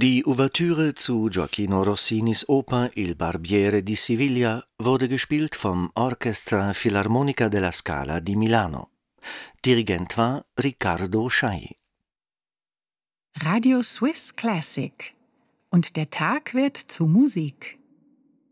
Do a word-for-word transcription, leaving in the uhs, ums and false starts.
Die Ouvertüre zu Gioachino Rossinis Oper Il Barbiere di Siviglia wurde gespielt vom Orchestra Filarmonica della Scala di Milano. Dirigent war Riccardo Chailly. Radio Swiss Classic. Und der Tag wird zu Musik.